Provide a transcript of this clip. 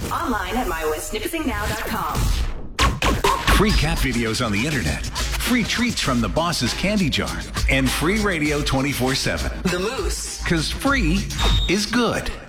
Online at mywasnippetsingnow.com. Free cat videos on the internet, free treats from the boss's candy jar, and free radio 24/7. The Moose. Because free is good.